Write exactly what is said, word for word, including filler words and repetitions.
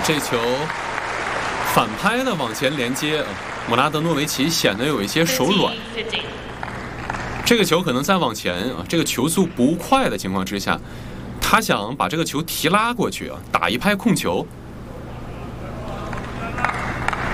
这球反拍的往前连接，姆拉德诺维奇显得有一些手软。这个球可能再往前啊，这个球速不快的情况之下，他想把这个球提拉过去啊，打一拍控球。